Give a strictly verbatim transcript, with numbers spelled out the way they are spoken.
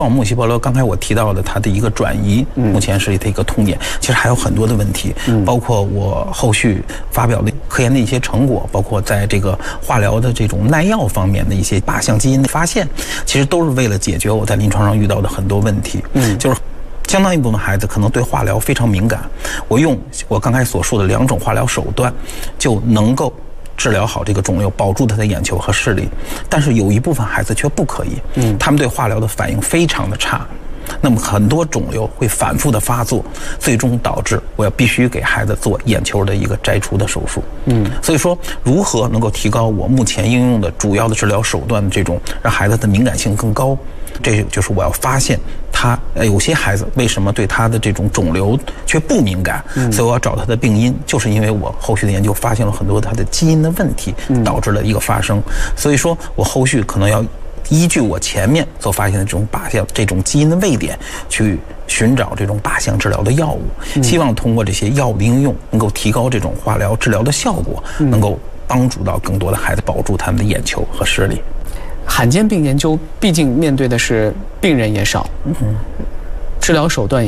母细胞瘤刚才我提到的它的一个转移，目前是它一个痛点，其实还有很多的问题，包括我后续发表的科研的一些成果，包括在这个化疗的这种耐药方面的一些靶向基因的发现，其实都是为了解决我在临床上遇到的很多问题。嗯，就是相当一部分孩子可能对化疗非常敏感，我用我刚才所说的两种化疗手段就能够治疗好这个肿瘤，保住他的眼球和视力，但是有一部分孩子却不可以，嗯，他们对化疗的反应非常的差，那么很多肿瘤会反复的发作，最终导致我要必须给孩子做眼球的一个摘除的手术，嗯，所以说如何能够提高我目前应用的主要的治疗手段的这种让孩子的敏感性更高，这就是我要发现他呃有些孩子为什么对他的这种肿瘤却不敏感，嗯，所以我要找他的病因，就是因为我后续的研究发现了很多他的基因的问题导致了一个发生，所以说我后续可能要依据我前面所发现的这种靶向这种基因的位点去寻找这种靶向治疗的药物，希望通过这些药物的应用能够提高这种化疗治疗的效果，能够帮助到更多的孩子保住他们的眼球和视力。 罕见病研究毕竟面对的是病人也少，嗯，治疗手段也